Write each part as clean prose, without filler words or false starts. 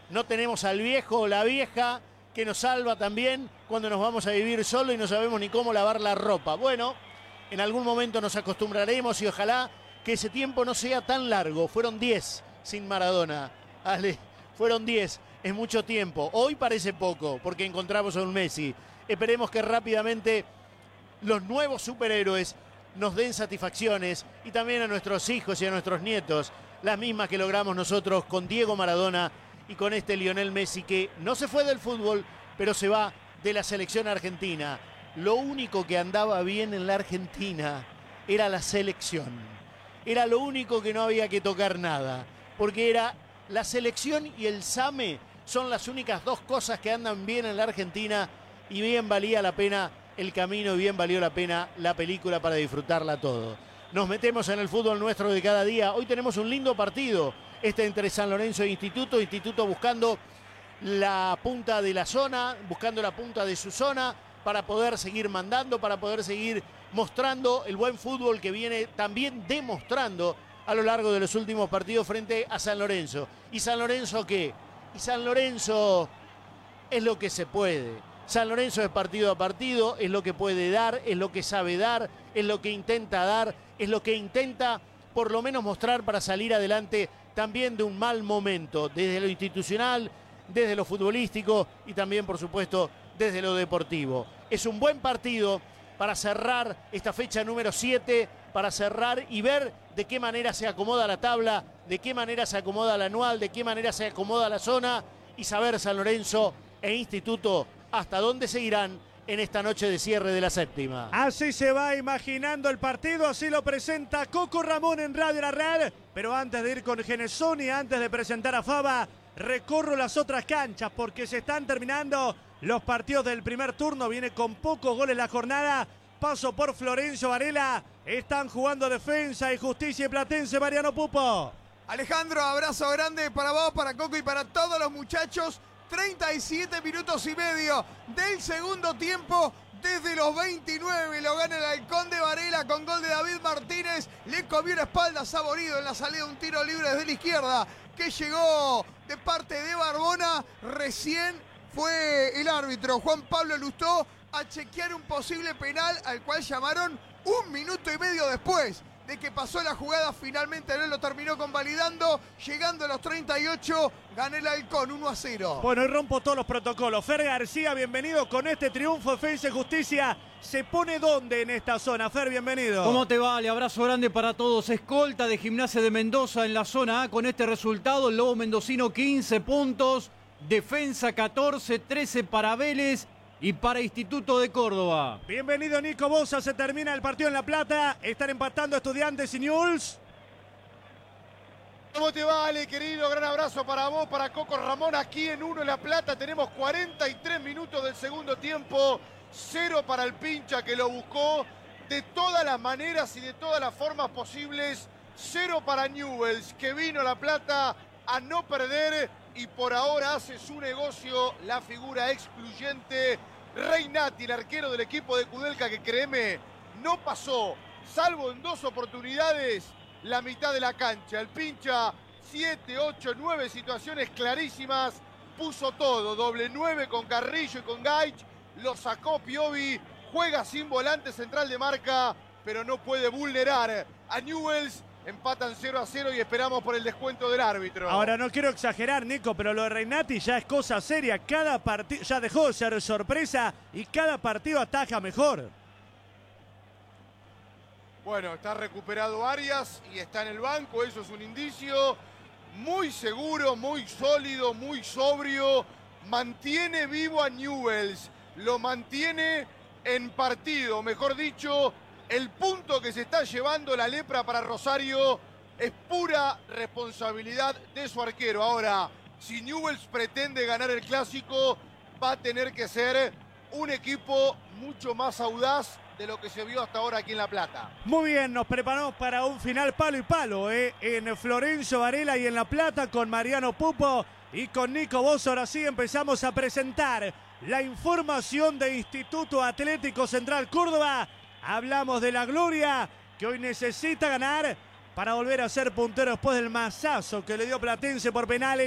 no tenemos al viejo o la vieja que nos salva también cuando nos vamos a vivir solo y no sabemos ni cómo lavar la ropa. Bueno, en algún momento nos acostumbraremos y ojalá que ese tiempo no sea tan largo. Fueron 10 sin Maradona, Ale, fueron 10, es mucho tiempo. Hoy parece poco porque encontramos a un Messi. Esperemos que rápidamente los nuevos superhéroes nos den satisfacciones y también a nuestros hijos y a nuestros nietos, las mismas que logramos nosotros con Diego Maradona y con este Lionel Messi, que no se fue del fútbol, pero se va de la selección argentina. Lo único que andaba bien en la Argentina era la selección. Era lo único que no había que tocar nada, porque era la selección y el SAME son las únicas dos cosas que andan bien en la Argentina, y bien valía la pena el camino y bien valió la pena la película para disfrutarla todo. Nos metemos en el fútbol nuestro de cada día. Hoy tenemos un lindo partido, entre San Lorenzo e Instituto. Instituto buscando la punta de la zona, buscando la punta de su zona para poder seguir mandando, para poder seguir mostrando el buen fútbol que viene también demostrando a lo largo de los últimos partidos frente a San Lorenzo. ¿Y San Lorenzo qué? Y San Lorenzo es lo que se puede. San Lorenzo es partido a partido, es lo que puede dar, es lo que sabe dar, es lo que intenta dar, es lo que intenta por lo menos mostrar para salir adelante también de un mal momento, desde lo institucional, desde lo futbolístico y también, por supuesto, desde lo deportivo. Es un buen partido para cerrar esta fecha número 7, para cerrar y ver de qué manera se acomoda la tabla, de qué manera se acomoda la anual, de qué manera se acomoda la zona y saber San Lorenzo e Instituto hasta dónde seguirán en esta noche de cierre de la séptima. Así se va imaginando el partido, así lo presenta Coco Ramón en Radio La Red. Pero antes de ir con Genesoni, antes de presentar a Faba, recorro las otras canchas porque se están terminando los partidos del primer turno. Viene con pocos goles la jornada. Paso por Florencio Varela. Están jugando Defensa y Justicia y Platense. Mariano Pupo. Alejandro, abrazo grande para vos, para Coco y para todos los muchachos. 37 minutos y medio del segundo tiempo. Desde los 29 lo gana el Halcón de Varela con gol de David Martínez. Le comió la espalda Saborido en la salida de un tiro libre desde la izquierda que llegó de parte de Barbona. Recién fue el árbitro Juan Pablo Lustó a chequear un posible penal al cual llamaron un minuto y medio después de que pasó la jugada. Finalmente no lo terminó convalidando. Llegando a los 38, gana el Halcón 1-0. Bueno, y rompo todos los protocolos. Fer García, bienvenido con este triunfo. Defensa y Justicia se pone ¿dónde en esta zona? Fer, bienvenido. ¿Cómo te va? Le abrazo grande para todos. Escolta de Gimnasia de Mendoza en la zona A con este resultado. El Lobo Mendocino 15 puntos. Defensa 14, 13 para Vélez y para Instituto de Córdoba. Bienvenido Nico Bosa, se termina el partido en La Plata. Están empatando Estudiantes y Newell's. ¿Cómo te va, Ale, querido? Gran abrazo para vos, para Coco Ramón. Aquí en 1 en La Plata tenemos 43 minutos del segundo tiempo. 0 para el Pincha, que lo buscó de todas las maneras y de todas las formas posibles. 0 para Newell's, que vino a La Plata a no perder y por ahora hace su negocio la figura excluyente Reinati, el arquero del equipo de Kudelka, que créeme, no pasó, salvo en 2 oportunidades, la mitad de la cancha. El Pincha, 7, 8, 9 situaciones clarísimas, puso todo, doble 9 con Carrillo y con Gaich, lo sacó Piovi, juega sin volante central de marca, pero no puede vulnerar a Newell's. Empatan 0-0 y esperamos por el descuento del árbitro. Ahora, no quiero exagerar, Nico, pero lo de Reinati ya es cosa seria. Cada partido ya dejó de ser sorpresa y cada partido ataja mejor. Bueno, está recuperado Arias y está en el banco, eso es un indicio. Muy seguro, muy sólido, muy sobrio. Mantiene vivo a Newell's, lo mantiene en partido, mejor dicho. El punto que se está llevando la lepra para Rosario es pura responsabilidad de su arquero. Ahora, si Newell's pretende ganar el clásico, va a tener que ser un equipo mucho más audaz de lo que se vio hasta ahora aquí en La Plata. Muy bien, nos preparamos para un final palo y palo, en Florencio Varela y en La Plata con Mariano Pupo y con Nico Bosa. Ahora sí empezamos a presentar la información de Instituto Atlético Central Córdoba. Hablamos de la Gloria, que hoy necesita ganar para volver a ser puntero después del mazazo que le dio Platense por penales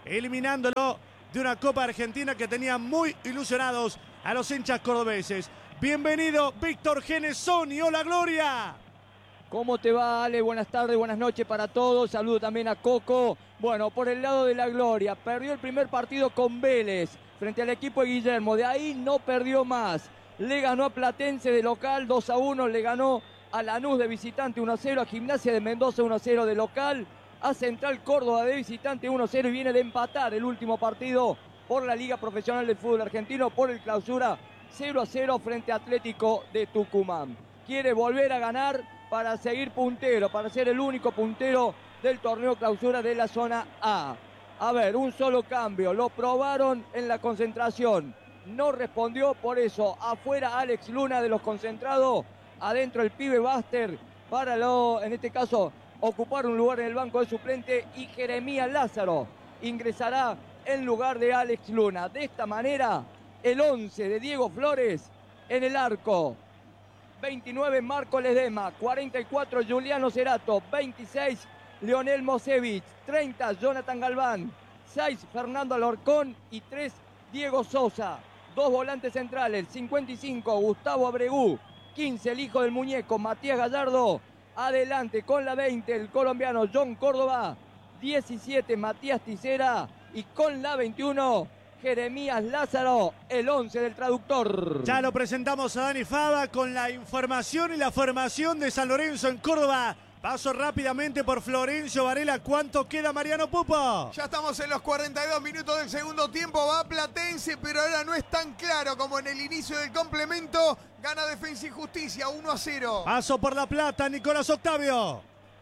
eliminándolo de una Copa Argentina que tenía muy ilusionados a los hinchas cordobeses. Bienvenido, Víctor Genesoni. Hola, Gloria. ¿Cómo te va, Ale? Buenas tardes, buenas noches para todos. Saludo también a Coco. Bueno, por el lado de la Gloria, perdió el primer partido con Vélez frente al equipo de Guillermo. De ahí no perdió más. Le ganó a Platense de local 2-1, le ganó a Lanús de visitante 1-0, a Gimnasia de Mendoza 1-0 de local, a Central Córdoba de visitante 1-0 y viene de empatar el último partido por la Liga Profesional del Fútbol Argentino, por el Clausura 0-0 frente a Atlético de Tucumán. Quiere volver a ganar para seguir puntero, para ser el único puntero del torneo Clausura de la zona A. A ver, un solo cambio, lo probaron en la concentración, no respondió, por eso afuera Alex Luna de los concentrados, adentro el pibe Baster para en este caso ocupar un lugar en el banco de suplente, y Jeremías Lázaro ingresará en lugar de Alex Luna. De esta manera, el 11 de Diego Flores en el arco. 29 Marco Ledesma, 44 Juliano Cerato, 26 Leonel Mosevich, 30 Jonathan Galván, 6 Fernando Alarcón y 3 Diego Sosa. 2 volantes centrales, 55 Gustavo Abregú, 15 el hijo del muñeco Matías Gallardo. Adelante con la 20 el colombiano John Córdoba, 17 Matías Ticera y con la 21 Jeremías Lázaro, el 11 del traductor. Ya lo presentamos a Dani Fava con la información y la formación de San Lorenzo en Córdoba. Paso rápidamente por Florencio Varela. ¿Cuánto queda, Mariano Pupo? Ya estamos en los 42 minutos del segundo tiempo. Va Platense, pero ahora no es tan claro como en el inicio del complemento. Gana Defensa y Justicia 1-0. Paso por La Plata, Nicolás Octavio.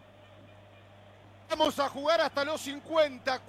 Vamos a jugar hasta los 50,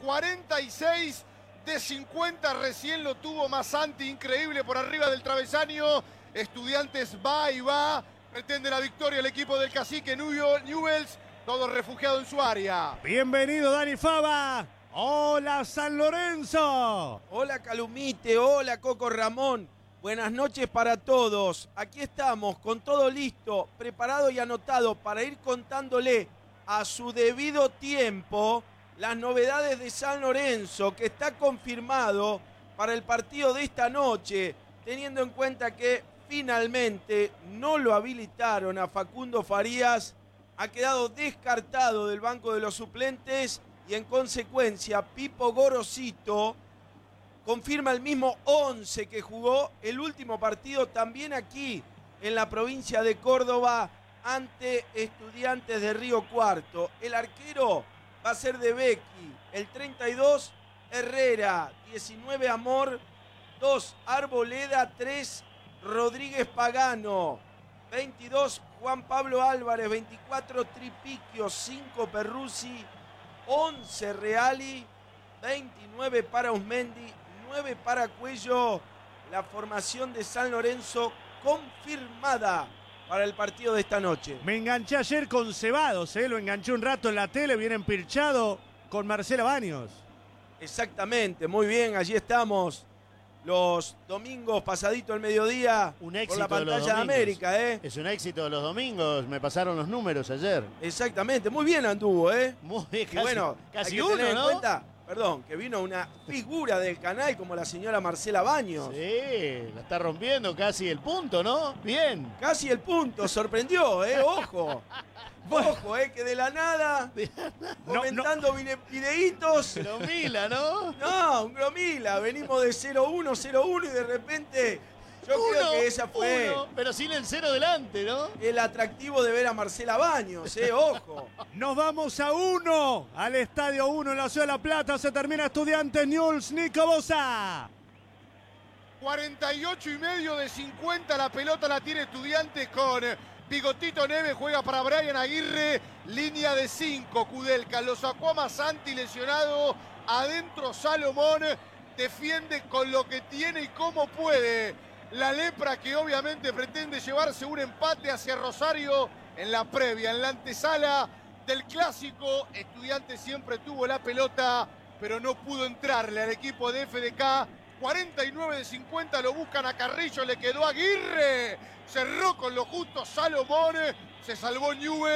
46 de 50, recién lo tuvo Masanti, increíble por arriba del travesaño. Estudiantes va y va, pretende la victoria el equipo del cacique Newell's, todo refugiado en su área. Bienvenido, Dani Fava. Hola, San Lorenzo. Hola, Calumite, hola, Coco Ramón. Buenas noches para todos. Aquí estamos con todo listo, preparado y anotado para ir contándole a su debido tiempo las novedades de San Lorenzo, que está confirmado para el partido de esta noche, teniendo en cuenta que finalmente no lo habilitaron a Facundo Farías, ha quedado descartado del banco de los suplentes y en consecuencia Pipo Gorosito confirma el mismo 11 que jugó el último partido también aquí en la provincia de Córdoba ante Estudiantes de Río Cuarto. El arquero va a ser de Becky, el 32 Herrera, 19 Amor, 2 Arboleda, 3 Rodríguez Pagano, 22 Juan Pablo Álvarez, 24 Tripiquio, 5 Perruzzi, 11 Reali, 29 para Usmendi, 9 para Cuello. La formación de San Lorenzo confirmada para el partido de esta noche. Me enganché ayer con Cebados, lo enganché un rato en la tele, bien empilchado con Marcela Baños. Exactamente, muy bien, allí estamos. Los domingos pasadito el mediodía Un éxito por la de los pantalla de domingos. América, Es un éxito de los domingos, me pasaron los números ayer. Exactamente, muy bien anduvo, Muy bien, Y bueno, casi hay que uno, tener en ¿no? cuenta, perdón, que vino una figura del canal como la señora Marcela Baños. Sí, la está rompiendo casi el punto, ¿no? Bien. Casi el punto, sorprendió, ojo. Ojo, que de la nada, comentando videitos. Gromila, ¿no? No, un Gromila, venimos de 0-1, 0-1 y de repente yo creo que esa fue pero sin el 0 delante, ¿no? el atractivo de ver a Marcela Baños, ojo. Nos vamos a 1, al Estadio 1 en la Ciudad de La Plata. Se termina Estudiantes Newell's, Nico Bosa. 48 y medio de 50, la pelota la tiene Estudiantes con Bigotito Neves, juega para Brian Aguirre, línea de 5, Kudelka, lo sacó a Masanti lesionado, adentro Salomón, defiende con lo que tiene y como puede. La Lepra que obviamente pretende llevarse un empate hacia Rosario en la previa, en la antesala del clásico. Estudiantes siempre tuvo la pelota, pero no pudo entrarle al equipo de FDK. 49 de 50, lo buscan a Carrillo, le quedó Aguirre, cerró con lo justo Salomón, se salvó Newell's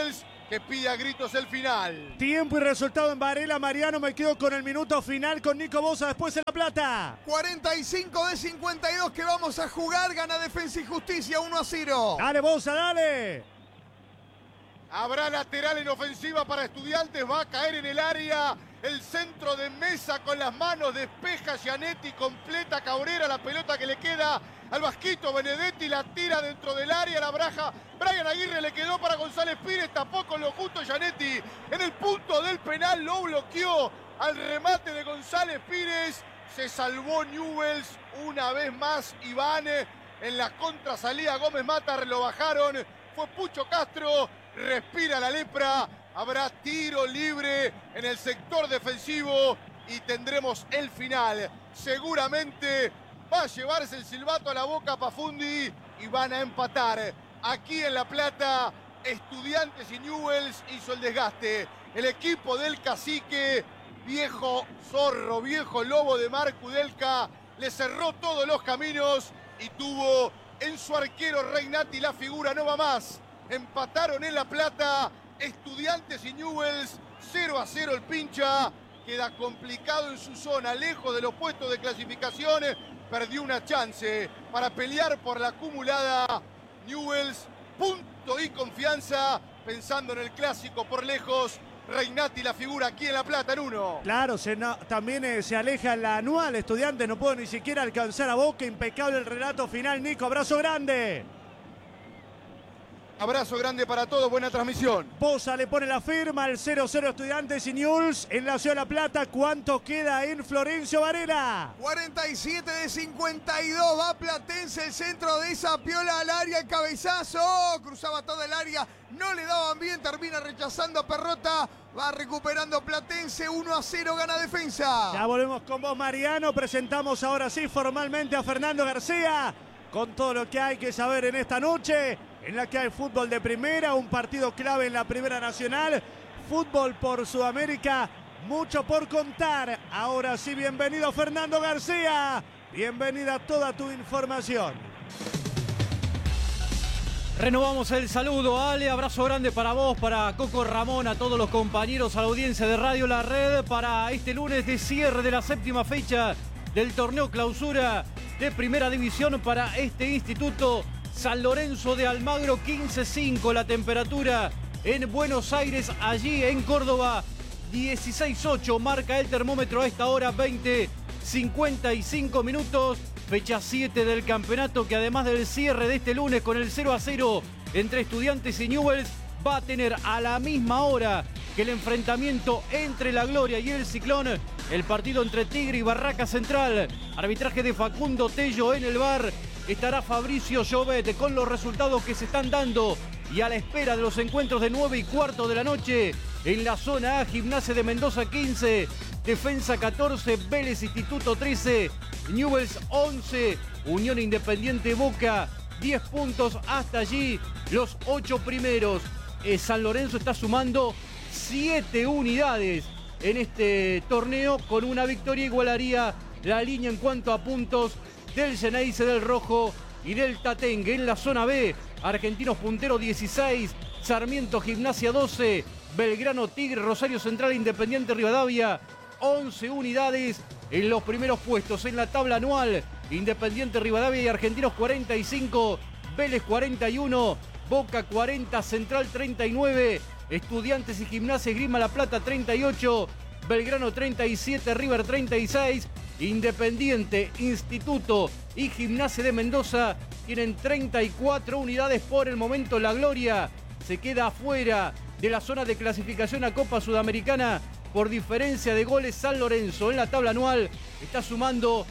que pide a gritos el final. Tiempo y resultado en Varela. Mariano, me quedo con el minuto final con Nico Bosa después en La Plata. 45 de 52 que vamos a jugar. Gana Defensa y Justicia 1-0. Dale, Bosa, dale. Habrá lateral en ofensiva para Estudiantes. Va a caer en el área. El centro de Mesa con las manos. Despeja Gianetti. Completa Cabrera la pelota que le queda al Vasquito. Benedetti la tira dentro del área. La braja. Brian Aguirre le quedó para González Pires. Tapó con lo justo Gianetti. En el punto del penal lo bloqueó al remate de González Pires. Se salvó Newell's una vez más. Iván en la contrasalida. Gómez Matar lo bajaron. Fue Pucho Castro. Respira la lepra. Habrá tiro libre en el sector defensivo y tendremos el final. Seguramente va a llevarse el silbato a la boca Pafundi y van a empatar. Aquí en La Plata, Estudiantes y Newell's hizo el desgaste. El equipo del Cacique, viejo zorro, viejo lobo de Marco Udelka, le cerró todos los caminos y tuvo en su arquero Regnati la figura, no va más. Empataron en La Plata, Estudiantes y Newell's, 0-0 el Pincha. Queda complicado en su zona, lejos de los puestos de clasificación. Perdió una chance para pelear por la acumulada. Newell's, punto y confianza, pensando en el clásico por lejos. Regnati la figura aquí en La Plata en 1. Claro, también se aleja la anual. Estudiante no puedo ni siquiera alcanzar a Boca. Impecable el relato final, Nico. Abrazo grande. Abrazo grande para todos, buena transmisión. Bosa le pone la firma al 0-0 Estudiantes y Newell's en la Ciudad de La Plata. ¿Cuánto queda en Florencio Varela? 47 de 52, va Platense, el centro de esa piola al área, el cabezazo, cruzaba todo el área, no le daban bien, termina rechazando a Perrota, va recuperando Platense, 1-0, gana Defensa. Ya volvemos con vos, Mariano, presentamos ahora sí formalmente a Fernando García, con todo lo que hay que saber en esta noche, en la que hay fútbol de primera, un partido clave en la Primera Nacional, fútbol por Sudamérica, mucho por contar. Ahora sí, bienvenido Fernando García, bienvenida toda tu información. Renovamos el saludo, Ale, abrazo grande para vos, para Coco Ramón, a todos los compañeros, a la audiencia de Radio La Red, para este lunes de cierre de la séptima fecha del torneo clausura de Primera División para este instituto. San Lorenzo de Almagro, 15.5 la temperatura en Buenos Aires, allí en Córdoba 16.8 marca el termómetro a esta hora, 20:55 minutos, fecha 7 del campeonato que además del cierre de este lunes con el 0-0 entre Estudiantes y Newell's, va a tener a la misma hora que el enfrentamiento entre La Gloria y el Ciclón, el partido entre Tigre y Barraca Central, arbitraje de Facundo Tello en el VAR. Estará Fabricio Llobet con los resultados que se están dando y a la espera de los encuentros de 9:15 de la noche en la zona A, Gimnasia de Mendoza 15, Defensa 14, Vélez Instituto 13, Newell's 11, Unión Independiente Boca 10 puntos hasta allí los 8 primeros. San Lorenzo está sumando 7 unidades en este torneo, con una victoria igualaría la línea en cuanto a puntos del Geneise, del Rojo y del Tatengue. En la zona B, Argentinos puntero 16, Sarmiento Gimnasia 12, Belgrano Tigre, Rosario Central Independiente Rivadavia 11 unidades en los primeros puestos en la tabla anual. Independiente Rivadavia y Argentinos 45, Vélez 41, Boca 40, Central 39, Estudiantes y Gimnasia Esgrima La Plata 38, Belgrano 37, River 36, Independiente, Instituto y Gimnasia de Mendoza tienen 34 unidades por el momento. La Gloria se queda afuera de la zona de clasificación a Copa Sudamericana por diferencia de goles. San Lorenzo en la tabla anual está sumando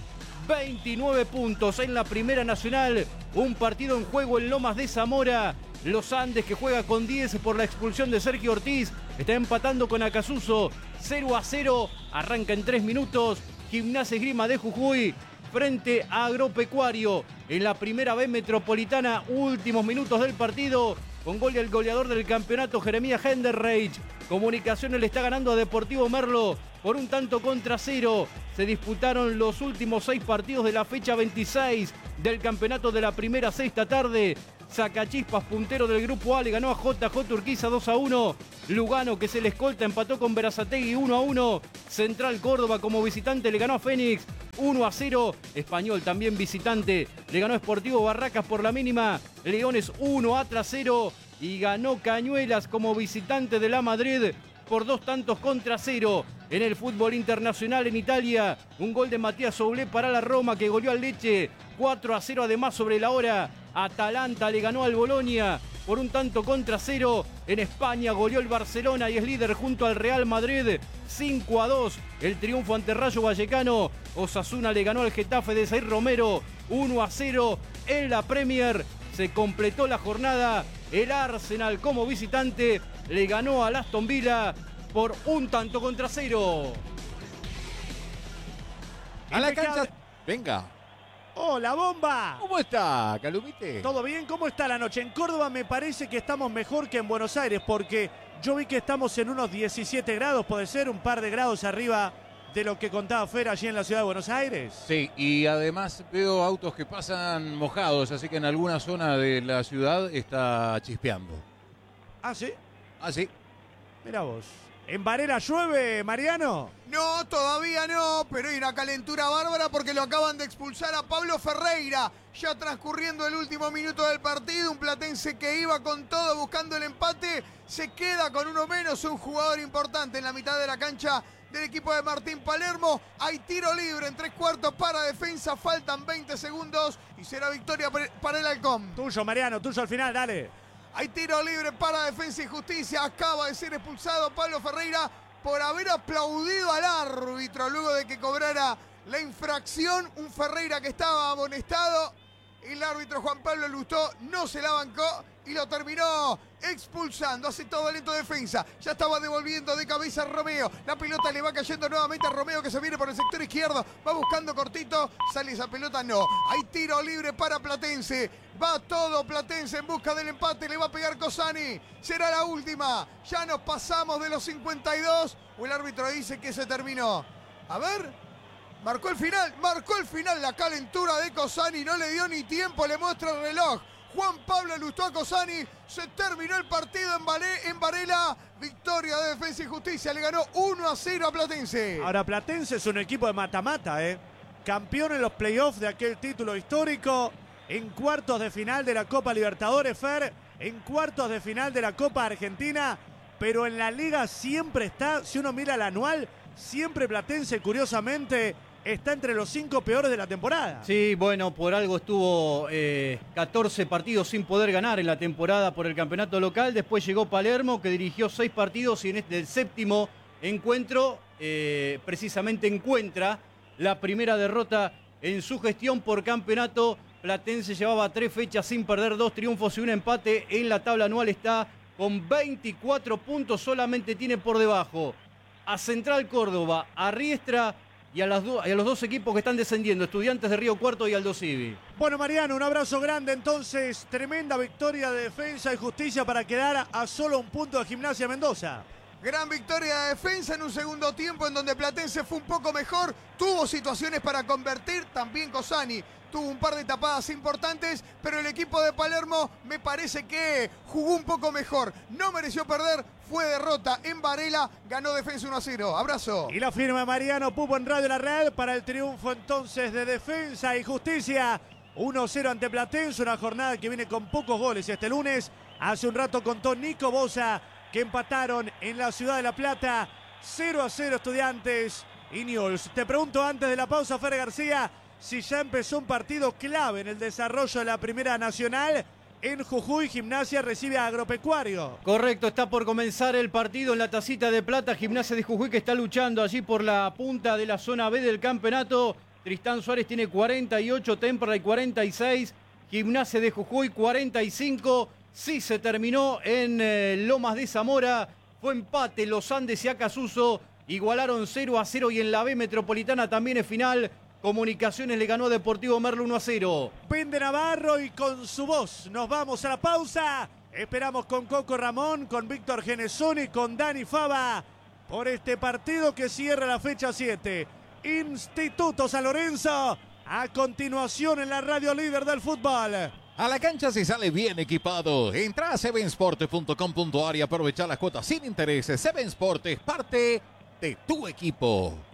29 puntos en la Primera Nacional. Un partido en juego en Lomas de Zamora. Los Andes, que juega con 10 por la expulsión de Sergio Ortiz, está empatando con Acasuso 0-0. Arranca en 3 minutos. Gimnasia Esgrima de Jujuy frente a Agropecuario en la Primera B Metropolitana. Últimos minutos del partido con gol del goleador del campeonato, Jeremías Henderreich. Comunicaciones le está ganando a Deportivo Merlo por 1-0. Se disputaron los últimos 6 partidos de la fecha 26 del campeonato de la Primera C esta tarde. Sacachispas, puntero del grupo A, le ganó a JJ Urquiza 2-1. Lugano, que se le escolta, empató con Berazategui 1-1. Central Córdoba como visitante le ganó a Fénix 1-0. Español también visitante le ganó a Sportivo Barracas por la mínima. Leones 1, Atlas 0. Y ganó Cañuelas como visitante de la Madrid por 2-0. En el fútbol internacional en Italia, un gol de Matías Soulé para la Roma que goleó al Lecce 4-0 además sobre la hora. Atalanta le ganó al Bolonia por 1-0. En España goleó el Barcelona y es líder junto al Real Madrid 5-2. El triunfo ante Rayo Vallecano. Osasuna le ganó al Getafe de Zaire Romero 1-0. En la Premier se completó la jornada. El Arsenal como visitante le ganó al Aston Villa por 1-0. A la cancha. Venga. ¡Hola, Bomba! ¿Cómo está, Calumite? ¿Todo bien? ¿Cómo está la noche? En Córdoba me parece que estamos mejor que en Buenos Aires porque yo vi que estamos en unos 17 grados, puede ser un par de grados arriba de lo que contaba Fer allí en la ciudad de Buenos Aires. Sí, y además veo autos que pasan mojados, así que en alguna zona de la ciudad está chispeando. ¿Ah, sí? Ah, sí. Mirá vos. ¿En Varela llueve, Mariano? No, todavía no, pero hay una calentura bárbara porque lo acaban de expulsar a Pablo Ferreira. Ya transcurriendo el último minuto del partido, un platense que iba con todo buscando el empate, se queda con uno menos, un jugador importante en la mitad de la cancha del equipo de Martín Palermo. Hay tiro libre en 3/4 para Defensa, faltan 20 segundos y será victoria para el Halcón. Tuyo, Mariano, tuyo al final, dale. Hay tiro libre para Defensa y Justicia. Acaba de ser expulsado Pablo Ferreira por haber aplaudido al árbitro luego de que cobrara la infracción. Un Ferreira que estaba amonestado. El árbitro Juan Pablo Lustó no se la bancó y lo terminó expulsando. Hace todo lento Defensa. Ya estaba devolviendo de cabeza a Romeo. La pelota le va cayendo nuevamente a Romeo que se viene por el sector izquierdo. Va buscando cortito. Sale esa pelota, no. Hay tiro libre para Platense. Va todo Platense en busca del empate. Le va a pegar Cosani. Será la última. Ya nos pasamos de los 52. O el árbitro dice que se terminó. A ver. Marcó el final la calentura de Cosani. No le dio ni tiempo. Le muestra el reloj. Juan Pablo Lustó a Cosani. Se terminó el partido en Varela. Victoria de Defensa y Justicia. Le ganó 1-0 a Platense. Ahora Platense es un equipo de mata-mata, campeón en los playoffs de aquel título histórico. En cuartos de final de la Copa Libertadores, Fer. En cuartos de final de la Copa Argentina. Pero en la liga siempre está, si uno mira el anual, siempre Platense, curiosamente, está entre los 5 peores de la temporada. Sí, bueno, por algo estuvo 14 partidos sin poder ganar en la temporada por el campeonato local. Después llegó Palermo, que dirigió 6 partidos y en el séptimo encuentro precisamente encuentra la primera derrota en su gestión por campeonato. Platense llevaba 3 fechas sin perder, 2 triunfos y un empate. En la tabla anual está con 24 puntos, solamente tiene por debajo a Central Córdoba, a Riestra y a los 2 equipos que están descendiendo, Estudiantes de Río Cuarto y Aldo Civi. Bueno, Mariano, un abrazo grande entonces. Tremenda victoria de Defensa y Justicia para quedar a solo un punto de Gimnasia Mendoza. Gran victoria de Defensa en un segundo tiempo en donde Platense fue un poco mejor. Tuvo situaciones para convertir, también Cosani tuvo un par de tapadas importantes, pero el equipo de Palermo me parece que jugó un poco mejor. No mereció perder, fue derrota en Varela, ganó Defensa 1-0. Abrazo. Y la firma de Mariano Pupo en Radio La Real para el triunfo entonces de Defensa y Justicia. 1-0 ante Platense, una jornada que viene con pocos goles este lunes. Hace un rato contó Nico Bosa que empataron en la ciudad de La Plata. 0-0 Estudiantes y Newell's. Te pregunto antes de la pausa, Fer García, si ya empezó un partido clave en el desarrollo de la Primera Nacional. En Jujuy, Gimnasia recibe a Agropecuario. Correcto, está por comenzar el partido en la Tacita de Plata. Gimnasia de Jujuy que está luchando allí por la punta de la zona B del campeonato. Tristán Suárez tiene 48, Temperley 46, Gimnasia de Jujuy 45. Sí se terminó en Lomas de Zamora. Fue empate, Los Andes y Acasuso igualaron 0-0 y en la B Metropolitana también es final. Comunicaciones le ganó a Deportivo Merlo 1-0. Pende Navarro y con su voz nos vamos a la pausa. Esperamos con Coco Ramón, con Víctor Genesoni, con Dani Fava por este partido que cierra la fecha 7. Instituto San Lorenzo, a continuación en la radio líder del fútbol. A la cancha se sale bien equipado. Entra a sevensport.com.ar y aprovecha las cuotas sin intereses. Seven Sport es parte de tu equipo.